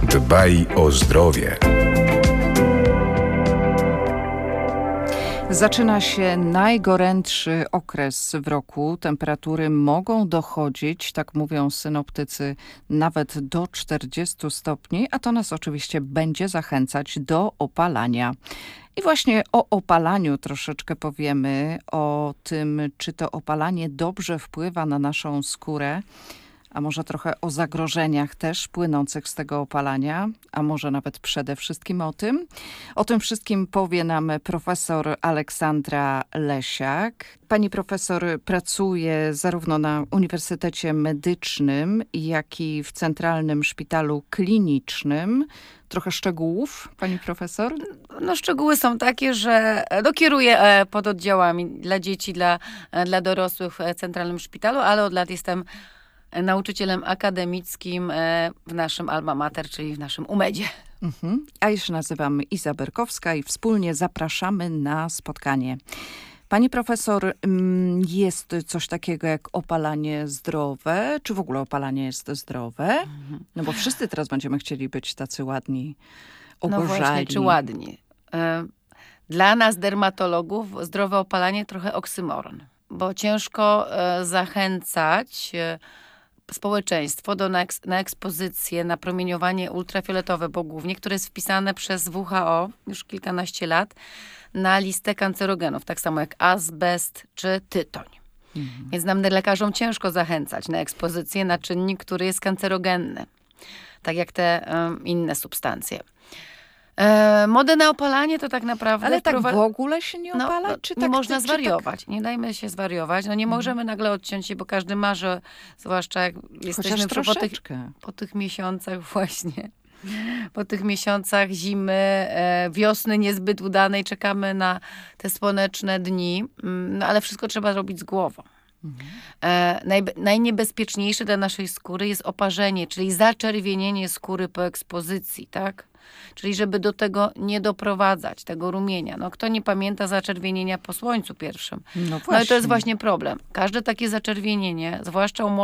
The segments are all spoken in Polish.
Dbaj o zdrowie. Zaczyna się najgorętszy okres w roku. Temperatury mogą dochodzić, tak mówią synoptycy, nawet do 40 stopni, a to nas oczywiście będzie zachęcać do opalania. I właśnie o opalaniu troszeczkę powiemy, o tym, czy to opalanie dobrze wpływa na naszą skórę, a może trochę o zagrożeniach też płynących z tego opalania, a może nawet przede wszystkim o tym. O tym wszystkim powie nam profesor Aleksandra Lesiak. Pani profesor pracuje zarówno na Uniwersytecie Medycznym, jak i w Centralnym Szpitalu Klinicznym. Trochę szczegółów, pani profesor? No, szczegóły są takie, że kieruję pododdziałami dla dzieci, dla dorosłych w Centralnym Szpitalu, ale od lat jestem nauczycielem akademickim w naszym alma mater, czyli w naszym UMED-zie. A ja się nazywam Iza Berkowska i wspólnie zapraszamy na spotkanie. Pani profesor, jest coś takiego jak opalanie zdrowe? Czy w ogóle opalanie jest zdrowe? No bo wszyscy teraz będziemy chcieli być tacy ładni, ogorzali. No właśnie, czy ładni? Dla nas, dermatologów, zdrowe opalanie trochę oksymoron, bo ciężko zachęcać społeczeństwo na ekspozycję, na promieniowanie ultrafioletowe, bo głównie, które jest wpisane przez WHO już kilkanaście lat na listę kancerogenów, tak samo jak azbest czy tytoń. Więc nam lekarzom ciężko zachęcać na ekspozycję na czynnik, który jest kancerogenny, tak jak te inne substancje. Modę na opalanie to tak naprawdę... Ale tak w ogóle się nie opala? Czy nie tak, można zwariować. Nie dajmy się zwariować. No nie możemy nagle odciąć się, bo każdy marzy, zwłaszcza jak jesteśmy po tych miesiącach właśnie. Po tych miesiącach zimy, wiosny niezbyt udanej, czekamy na te słoneczne dni. No ale wszystko trzeba robić z głową. Najniebezpieczniejsze dla naszej skóry jest oparzenie, czyli zaczerwienienie skóry po ekspozycji, tak? Czyli żeby do tego nie doprowadzać, tego rumienia. No kto nie pamięta zaczerwienienia po słońcu pierwszym? No i to jest właśnie problem. Każde takie zaczerwienienie, zwłaszcza u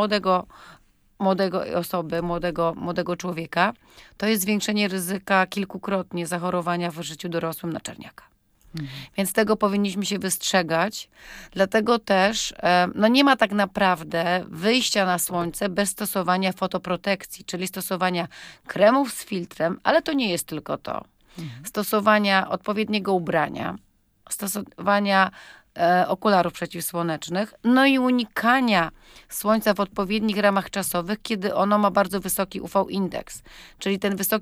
młodego człowieka, to jest zwiększenie ryzyka kilkukrotnie zachorowania w życiu dorosłym na czerniaka. Więc tego powinniśmy się wystrzegać. Dlatego też nie ma tak naprawdę wyjścia na słońce bez stosowania fotoprotekcji, czyli stosowania kremów z filtrem, ale to nie jest tylko to. Stosowania odpowiedniego ubrania, stosowania okularów przeciwsłonecznych, no i unikania słońca w odpowiednich ramach czasowych, kiedy ono ma bardzo wysoki UV-indeks. Czyli ten wysoki